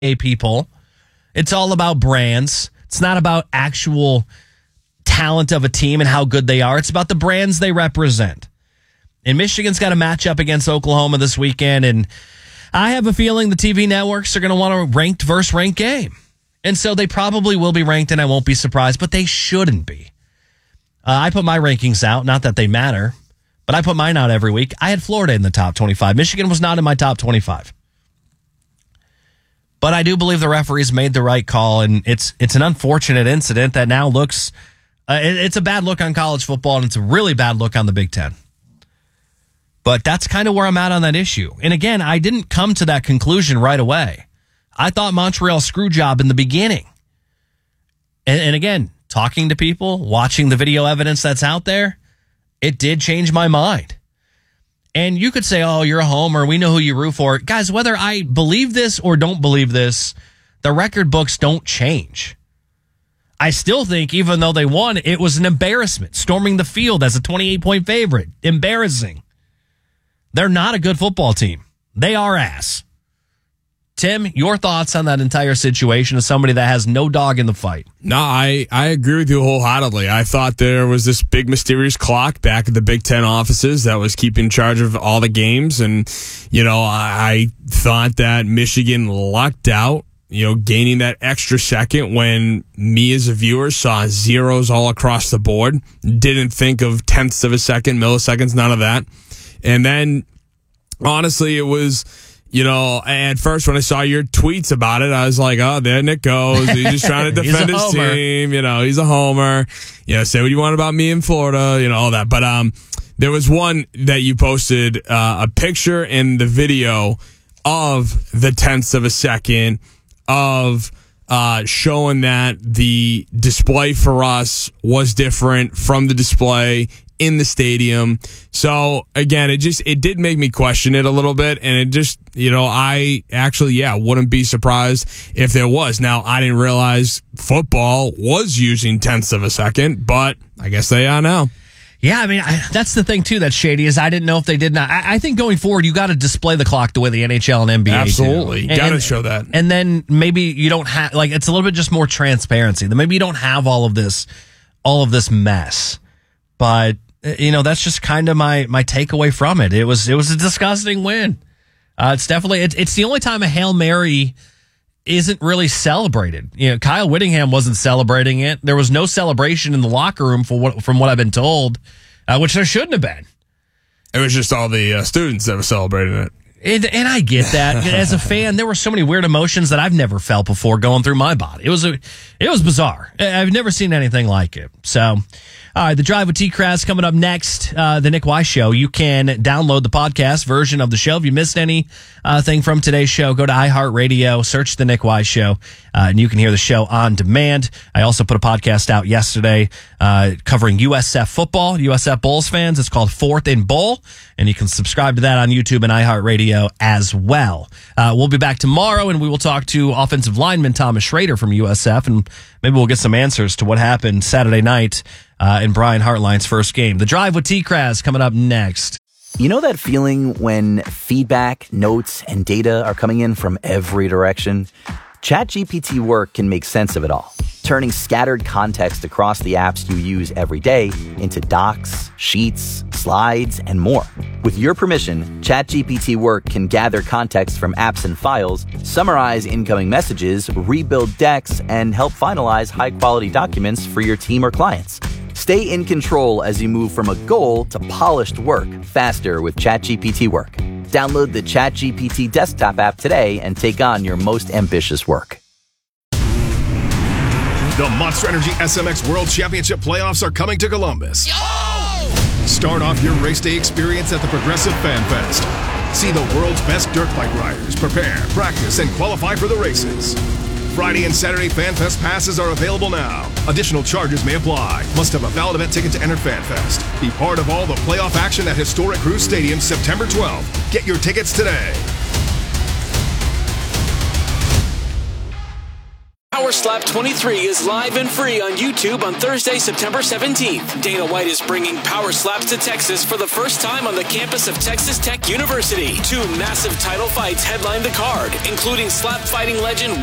people. It's all about brands. It's not about actual talent of a team and how good they are. It's about the brands they represent. And Michigan's got a matchup against Oklahoma this weekend, and I have a feeling the TV networks are going to want a ranked versus ranked game. And so they probably will be ranked, and I won't be surprised, but they shouldn't be. I put my rankings out, not that they matter, but I put mine out every week. I had Florida in the top 25. Michigan was not in my top 25. But I do believe the referees made the right call, and it's an unfortunate incident that now looks it's a bad look on college football, and it's a really bad look on the Big Ten. But that's kind of where I'm at on that issue. And again, I didn't come to that conclusion right away. I thought Montreal screw job in the beginning. And again, talking to people, watching the video evidence that's out there, it did change my mind. And you could say, oh, you're a homer. We know who you root for. Guys, whether I believe this or don't believe this, the record books don't change. I still think, even though they won, it was an embarrassment. Storming the field as a 28-point favorite. Embarrassing. They're not a good football team. They are ass. Tim, your thoughts on that entire situation as somebody that has no dog in the fight? No, I agree with you wholeheartedly. I thought there was this big mysterious clock back at the Big Ten offices that was keeping charge of all the games. And, I thought that Michigan lucked out, gaining that extra second when me as a viewer saw zeros all across the board. Didn't think of tenths of a second, milliseconds, none of that. And then, honestly, it was, at first when I saw your tweets about it, I was like, oh, there Nick goes. He's just trying to defend his team. He's a homer. Say what you want about me in Florida, all that. But there was one that you posted, a picture and the video of the tenths of a second of showing that the display for us was different from the display in the stadium. So again, it did make me question it a little bit, and it just, I actually, wouldn't be surprised if there was. Now, I didn't realize football was using tenths of a second, but I guess they are now. Yeah, I mean, that's the thing, too, that's shady, is I didn't know if they did not. I think going forward, you got to display the clock the way the NHL and NBA Absolutely. do. Got to show that. And then maybe you don't have, it's a little bit just more transparency. Then maybe you don't have all of this mess. But, that's just kind of my takeaway from it. It was a disgusting win. It's definitely, it's the only time a Hail Mary isn't really celebrated. Kyle Whittingham wasn't celebrating it. There was no celebration in the locker room from what I've been told, which there shouldn't have been. It was just all the students that were celebrating it. And I get that. As a fan, there were so many weird emotions that I've never felt before going through my body. It was bizarre. I've never seen anything like it. So, all right, the Drive with T-Kraz coming up next. The Nick Weiss Show. You can download the podcast version of the show. If you missed anything from today's show, go to iHeartRadio, search the Nick Weiss Show, and you can hear the show on demand. I also put a podcast out yesterday covering USF football, USF Bulls fans. It's called Fourth and Bowl, and you can subscribe to that on YouTube and iHeartRadio as well. We'll be back tomorrow, and we will talk to offensive lineman Thomas Schrader from USF, and maybe we'll get some answers to what happened Saturday night in Brian Hartline's first game. The Drive with T-Kraz coming up next. You know that feeling when feedback, notes, and data are coming in from every direction? ChatGPT Work can make sense of it all, turning scattered context across the apps you use every day into docs, sheets, slides, and more. With your permission, ChatGPT Work can gather context from apps and files, summarize incoming messages, rebuild decks, and help finalize high-quality documents for your team or clients. Stay in control as you move from a goal to polished work faster with ChatGPT Work. Download the ChatGPT desktop app today and take on your most ambitious work. The Monster Energy SMX World Championship playoffs are coming to Columbus. Start off your race day experience at the Progressive Fan Fest. See the world's best dirt bike riders prepare, practice, and qualify for the races. Friday and Saturday Fan Fest passes are available now. Additional charges may apply. Must have a valid event ticket to enter Fan Fest. Be part of all the playoff action at historic Cruise Stadium September 12th. Get your tickets today. Power Slap 23 is live and free on YouTube on Thursday, September 17th. Dana White is bringing Power Slaps to Texas for the first time on the campus of Texas Tech University. 2 massive title fights headline the card, including slap fighting legend